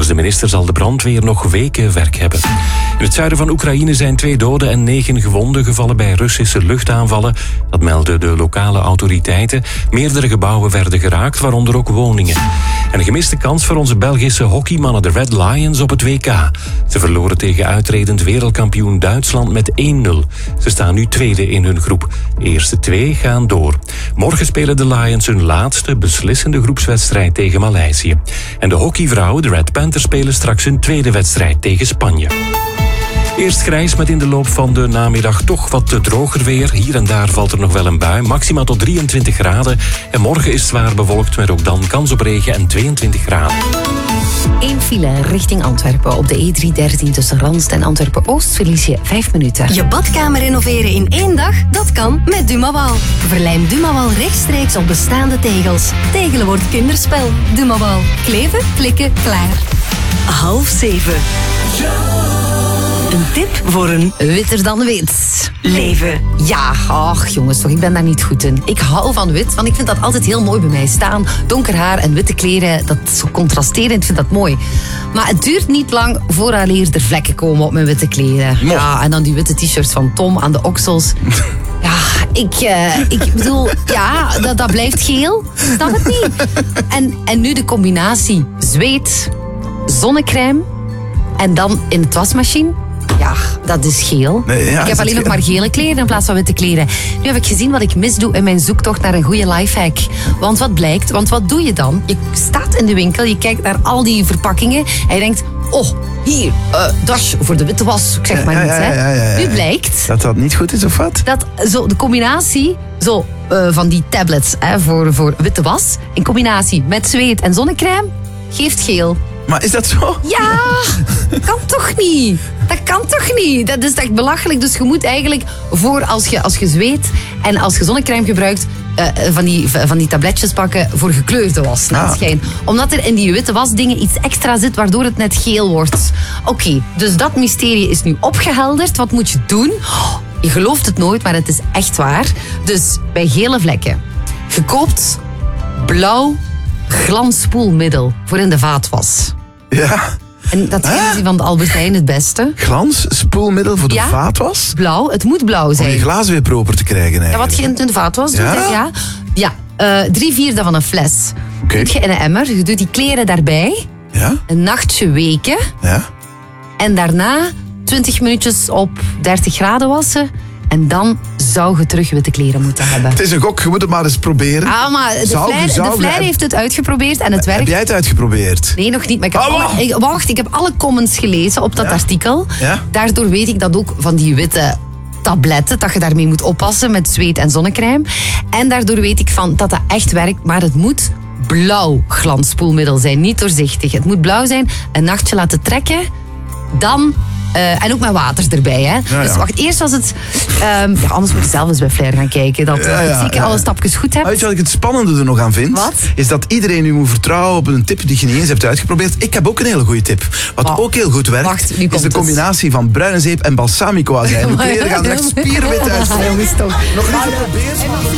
Volgens de minister zal de brandweer nog weken werk hebben. In het zuiden van Oekraïne zijn 2 doden en 9 gewonden gevallen bij Russische luchtaanvallen. Dat melden de lokale autoriteiten. Meerdere gebouwen werden geraakt, waaronder ook woningen. En een gemiste kans voor onze Belgische hockeymannen, de Red Lions, op het WK. Ze verloren tegen uitredend wereldkampioen Duitsland met 1-0. Ze staan nu tweede in hun groep. De eerste 2 gaan door. Morgen spelen de Lions hun laatste beslissende groepswedstrijd tegen Maleisië. En de hockeyvrouwen, de Red Panthers, spelen straks hun tweede wedstrijd tegen Spanje. Eerst grijs met in de loop van de namiddag toch wat droger weer. Hier en daar valt er nog wel een bui, maxima tot 23 graden. En morgen is zwaar bewolkt met ook dan kans op regen en 22 graden. 1 file richting Antwerpen. Op de E313 tussen Randst en Antwerpen-Oost verlies je 5 minuten. Je badkamer renoveren in 1 dag? Dat kan met Dumawal. Verlijm Dumawal rechtstreeks op bestaande tegels. Tegelen wordt kinderspel. Dumawal. Kleven, klikken, klaar. 6:30. Een tip voor een Witter dan wit. leven. Ja, ach jongens, toch, ik ben daar niet goed in. Ik hou van wit, want ik vind dat altijd heel mooi bij mij staan. Donker haar en witte kleren, dat is zo contrasterend, ik vind dat mooi. Maar het duurt niet lang vooraleer er vlekken komen op mijn witte kleren. Ja, en dan die witte t-shirts van Tom aan de oksels. Ja, ik bedoel, ja, dat blijft geel. Snap het niet. En nu de combinatie zweet, zonnecrème en dan in het wasmachine. Ja, dat is geel. Nee, ja, ik heb alleen nog maar gele kleren in plaats van witte kleren. Nu heb ik gezien wat ik misdoe in mijn zoektocht naar een goede lifehack. Want wat blijkt? Want wat doe je dan? Je staat in de winkel, je kijkt naar al die verpakkingen en je denkt, oh, hier, dash voor de witte was. Ik zeg maar niets, hè. Nu blijkt dat niet goed is, of wat? dat zo de combinatie van die tablets voor witte was, in combinatie met zweet en zonnecrème, geeft geel. Maar is dat zo? Ja, dat kan toch niet? Dat kan toch niet? Dat is echt belachelijk. Dus je moet eigenlijk als je zweet en als je zonnecrème gebruikt, van die tabletjes pakken voor gekleurde was. Omdat er in die witte wasdingen iets extra zit waardoor het net geel wordt. Oké, dus dat mysterie is nu opgehelderd. Wat moet je doen? Je gelooft het nooit, maar het is echt waar. Dus bij gele vlekken, je koopt blauw glanspoelmiddel voor in de vaatwas. Ja. En dat vinden ze van de Albert Heijn het beste. Glans, spoelmiddel voor de vaatwas? Blauw, het moet blauw zijn. Om je glazen weer proper te krijgen eigenlijk. Ja, wat je in de vaatwas doet, Ja? Ja, 3/4 van een fles. Oké. Doe je in een emmer, je doet die kleren daarbij, Ja? een nachtje weken Ja? en daarna 20 minuutjes op 30 graden wassen. En dan zou je terug witte kleren moeten hebben. Het is een gok, je moet het maar eens proberen. Ah, maar de Flair heeft het uitgeprobeerd en het werkt. Heb jij het uitgeprobeerd? Nee, nog niet. Maar ik heb alle comments gelezen op dat artikel. Ja? Daardoor weet ik dat ook van die witte tabletten, dat je daarmee moet oppassen met zweet en zonnecrème. En daardoor weet ik van dat echt werkt, maar het moet blauw glanspoelmiddel zijn, niet doorzichtig. Het moet blauw zijn, een nachtje laten trekken, dan... en ook met water erbij, hè. Ja. Dus wacht, eerst was het... anders moet je zelf eens bij Flair gaan kijken. Dat je zeker alle stapjes goed hebt. Weet je wat ik het spannende er nog aan vind? Wat? Is dat iedereen nu moet vertrouwen op een tip die je niet eens hebt uitgeprobeerd. Ik heb ook een hele goede tip. Wat ook heel goed werkt, Wacht, nu is komt de combinatie van bruine zeep en balsamico azijn. De kleren gaan er echt spierwit uit. Jongens, toch. Nog niet geprobeerd, maar...